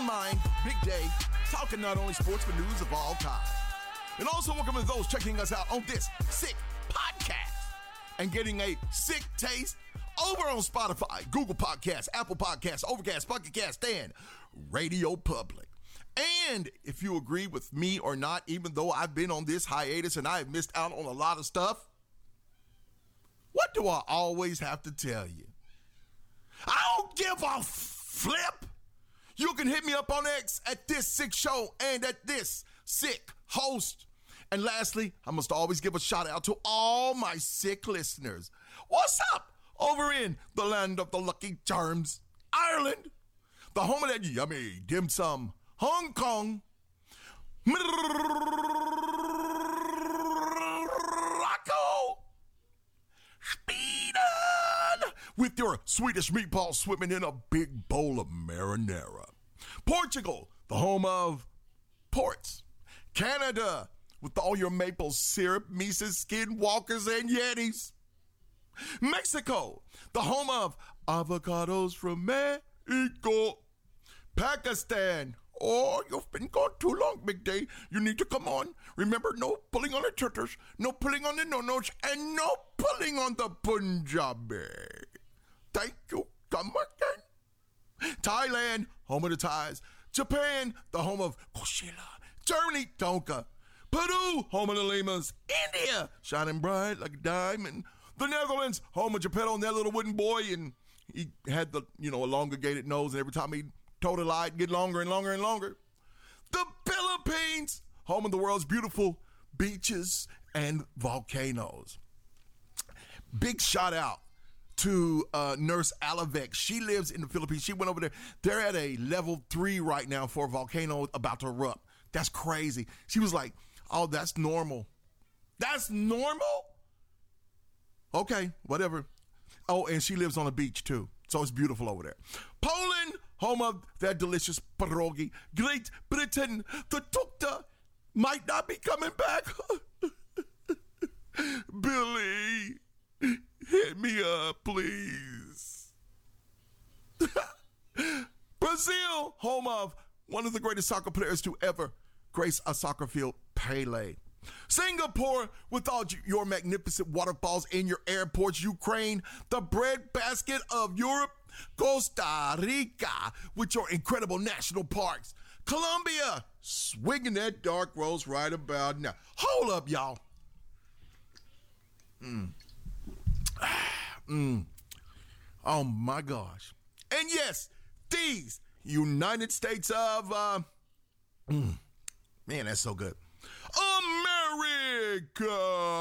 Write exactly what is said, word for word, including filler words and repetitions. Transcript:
mind, Big Day, talking not only sports but news of all time. And also welcome to those checking us out on this sick podcast and getting a sick taste over on Spotify, Google Podcasts, Apple Podcasts, Overcast, Pocket Cast, and Radio Public. And if you agree with me or not, even though I've been on this hiatus and I have missed out on a lot of stuff, what do I always have to tell you? I don't give a flip. You can hit me up on X at This Sick Show and at This Sick Host. And lastly, I must always give a shout out to all my sick listeners. What's up over in the land of the Lucky Charms, Ireland, the home of that yummy dim sum, Hong Kong, Morocco, Sweden, with your Swedish meatballs swimming in a big bowl of marinara. Portugal, the home of ports. Canada, with all your maple syrup, Mises, Skinwalkers, and Yetis. Mexico, the home of avocados from Mexico. Pakistan, oh, you've been gone too long, Big Day. You need to come on. Remember, no pulling on the tutters, no pulling on the no-nos, and no pulling on the Punjabi. Thank you. Come again. Thailand, home of the Thais. Japan, the home of Coachella. Germany, Tonka. Peru, home of the Limas. India, shining bright like a diamond. The Netherlands, home of Geppetto and that little wooden boy, and he had the, you know, elongated nose, and every time he told a lie, it'd get longer and longer and longer. The Philippines, home of the world's beautiful beaches and volcanoes. Big shout out to uh, Nurse Alavec. She lives in the Philippines. She went over there. They're at a level three right now for a volcano about to erupt. That's crazy. She was like, oh, that's normal. That's normal? Okay, whatever. Oh, and she lives on a beach too. So it's beautiful over there. Poland, home of that delicious pierogi. Great Britain, the tukta might not be coming back. Billy, hit me up, please. Brazil, home of one of the greatest soccer players to ever grace a soccer field, Pele. Singapore, with all your magnificent waterfalls in your airports. Ukraine, the breadbasket of Europe. Costa Rica, with your incredible national parks. Colombia, swinging that dark rose right about now. Hold up, y'all. Mm. mm. Oh, my gosh. And yes, these United States of, uh, mm, man, that's so good. America.